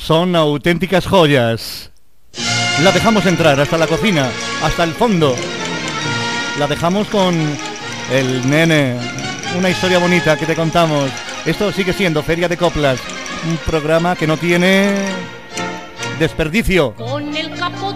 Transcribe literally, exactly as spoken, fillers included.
son auténticas joyas. La dejamos entrar hasta la cocina, hasta el fondo. La dejamos con el nene. Una historia bonita que te contamos. Esto sigue siendo Feria de Coplas, un programa que no tiene desperdicio. Con el capo